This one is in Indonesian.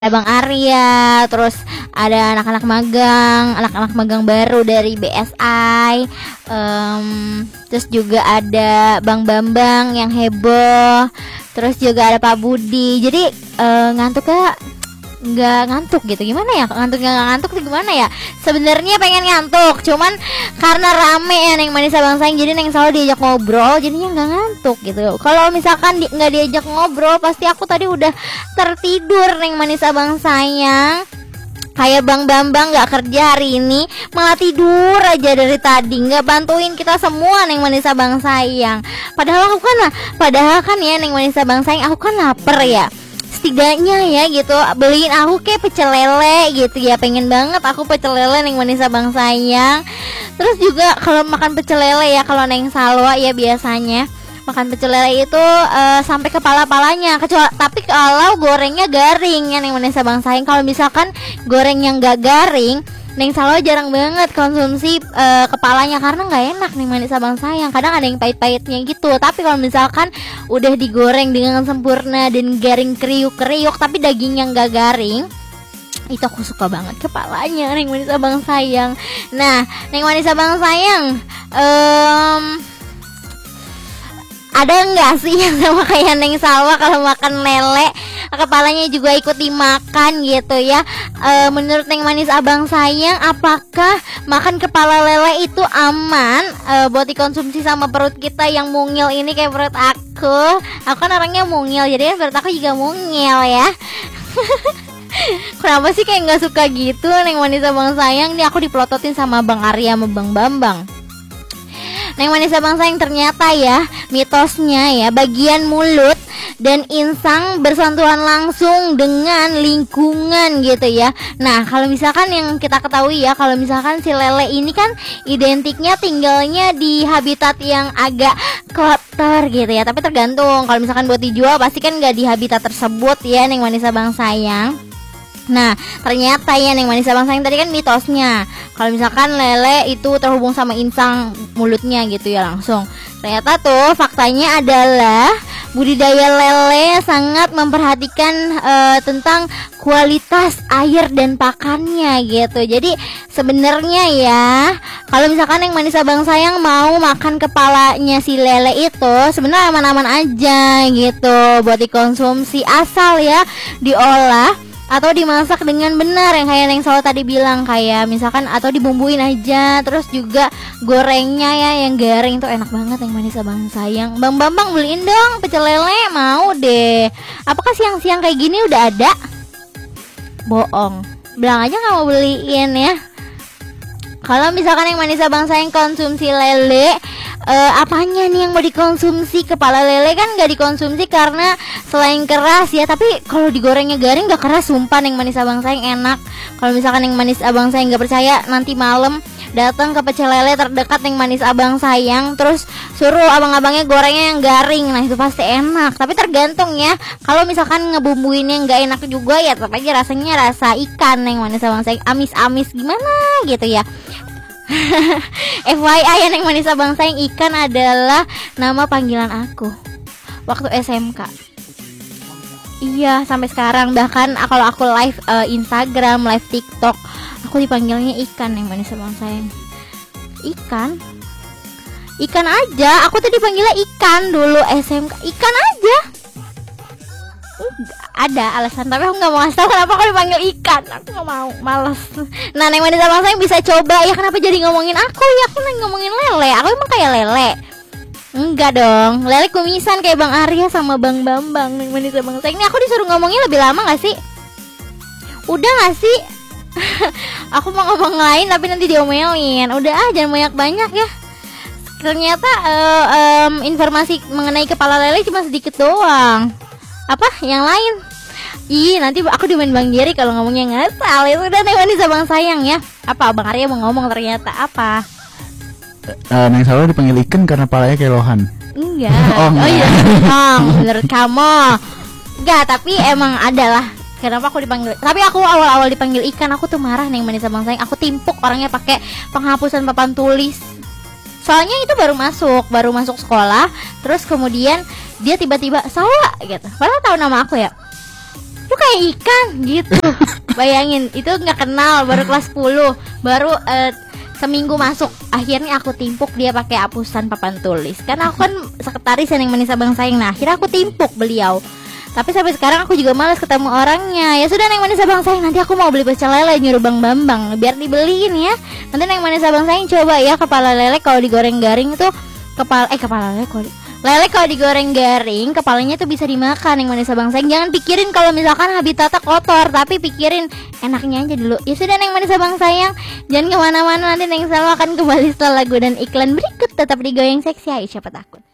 Bang Arya, terus ada anak-anak magang baru dari BSI, terus juga ada Bang Bambang yang heboh, terus juga ada Pak Budi. Jadi ngantuknya nggak ngantuk gitu, gimana ya, nggak ngantuk tuh gimana ya, sebenarnya pengen ngantuk cuman karena rame ya Neng Manis Abang Sayang, jadi Neng selalu diajak ngobrol jadinya nggak ngantuk gitu. Kalau misalkan nggak diajak ngobrol pasti aku tadi udah tertidur Neng Manis Abang Sayang. Kayak Bang Bambang nggak kerja hari ini, malah tidur aja dari tadi, nggak bantuin kita semua Neng Manis Abang Sayang. Padahal kan ya Neng Manis Abang Sayang, aku kan lapar ya, setidaknya ya gitu beliin aku kayak pecel lele gitu ya, pengen banget aku pecel lele Neng Manis Abang Sayang. Terus juga kalau makan pecel lele ya, kalau Neng Salwa ya biasanya makan pecel lele itu sampai kepala-palanya, tapi kalau gorengnya garing ya Neng Manis Abang Sayang. Kalau misalkan goreng yang gak garing, Neng Salwa jarang banget konsumsi kepalanya karena nggak enak Neng Manis Abang Sayang. Kadang ada yang pahit-pahitnya gitu. Tapi kalau misalkan udah digoreng dengan sempurna dan garing kriuk-kriuk tapi dagingnya nggak garing, itu aku suka banget kepalanya Neng Manis Abang Sayang. Nah, Neng Manis Abang Sayang, ada nggak sih yang sama kayak Neng Salwa kalau makan lele kepalanya juga ikut dimakan gitu ya? Menurut Neng Manis Abang Sayang, apakah makan kepala lele itu aman buat dikonsumsi sama perut kita yang mungil ini kayak perut aku? Aku kan orangnya mungil, jadi perut aku juga mungil ya. Kenapa sih kayak nggak suka gitu Neng Manis Abang Sayang? Ini aku dipelototin sama Bang Arya sama Bang Bambang. Neng Manis Abang Sayang, ternyata ya mitosnya ya, bagian mulut dan insang bersentuhan langsung dengan lingkungan gitu ya. Nah, kalau misalkan yang kita ketahui ya, kalau misalkan si lele ini kan identiknya tinggalnya di habitat yang agak kotor gitu ya. Tapi tergantung, kalau misalkan buat dijual pasti kan nggak di habitat tersebut ya Neng Manis Abang Sayang. Nah, ternyata ya Neng Manis Abang Sayang, tadi kan mitosnya kalau misalkan lele itu terhubung sama insang mulutnya gitu ya langsung. Ternyata tuh faktanya adalah budidaya lele sangat memperhatikan tentang kualitas air dan pakannya gitu. Jadi sebenarnya ya, kalau misalkan Neng Manis Abang Sayang mau makan kepalanya si lele itu sebenarnya aman-aman aja gitu buat dikonsumsi, asal ya diolah atau dimasak dengan benar yang kayak Neng Salwa tadi bilang, kayak misalkan atau dibumbuin aja, terus juga gorengnya ya yang garing tuh enak banget Neng Manis Abang Sayang. Bang Bambang beliin dong pecel lele, mau deh. Apakah siang-siang kayak gini udah ada? Bohong, bilang aja nggak mau beliin ya. Kalau misalkan Neng Manis Abang Sayang konsumsi lele, apanya nih yang mau dikonsumsi? Kepala lele kan gak dikonsumsi karena selain keras ya, tapi kalau digorengnya garing gak keras, sumpah Neng Manis Abang Sayang enak. Kalau misalkan Neng Manis Abang Sayang gak percaya, nanti malam datang ke pecel lele terdekat Neng Manis Abang Sayang, terus suruh abang-abangnya gorengnya yang garing. Nah, itu pasti enak. Tapi tergantung ya, kalau misalkan ngebumbuinnya gak enak juga ya tetap aja rasanya rasa ikan Neng Manis Abang Sayang, amis-amis gimana gitu ya. FYI ya Neng Manis Abang Sayang, ikan adalah nama panggilan aku waktu SMK. Iya, sampai sekarang. Bahkan kalau aku live Instagram, live TikTok, aku dipanggilnya ikan Neng Manis Abang Sayang. Ikan aja, aku tuh dipanggilnya ikan dulu SMK. Ikan aja. Ada alasan, tapi aku nggak mau ngasih tahu kenapa aku dipanggil ikan. Aku nggak mau, males. Nah, Neng Manis Abang Sayang bisa coba ya. Kenapa jadi ngomongin aku ya? Aku ngomongin lele. Aku emang kayak lele? Enggak dong, lele kumisan kayak Bang Arya sama Bang Bambang. Neng Manis Abang Sayang, ini aku disuruh ngomongnya lebih lama nggak sih? Udah nggak sih? Aku mau ngomong lain tapi nanti diomelin. Udah jangan banyak-banyak ya. Ternyata informasi mengenai kepala lele cuma sedikit doang. Apa yang lain? Nanti aku dimain Bang Jerry kalau ngomongnya ngasal. Itu udah Neng Manis Abang Sayang ya. Apa Bang Arya mau ngomong ternyata apa? Neng Salwa dipanggil ikan karena palanya kayak lohan. Enggak. Oh iya. Menurut kamu. Enggak, tapi emang adalah kenapa aku dipanggil. Tapi aku awal-awal dipanggil ikan, aku tuh marah Neng Manis Abang Sayang. Aku timpuk orangnya pakai penghapusan papan tulis. Soalnya itu baru masuk sekolah, terus kemudian dia tiba-tiba Salwa gitu. Padahal tahu nama aku ya. lu kayak ikan gitu. Bayangin, itu nggak kenal, baru kelas 10, baru seminggu masuk, akhirnya aku timpuk dia pakai hapusan papan tulis. Karena aku kan sekretaris Neng Manis Abang Sayang. Nah, akhirnya aku timpuk beliau. Tapi sampai sekarang aku juga malas ketemu orangnya. Ya sudah Neng Manis Abang Sayang, nanti aku mau beli pecel lele, nyuruh Bang Bambang biar dibeliin ya. Nanti Neng Manis Abang Sayang coba ya, kepala lele kalau digoreng garing itu kepala lele kalau digoreng garing kepalanya tuh bisa dimakan. Yang Manis Abang Sayang, jangan pikirin kalau misalkan habitatnya kotor, tapi pikirin enaknya aja dulu. Ya sudah Neng Manis Abang Sayang, jangan kemana-mana, nanti Neng Salma akan kembali setelah lagu dan iklan berikut. Tetap di Goyang Seksi, ayo siapa takut.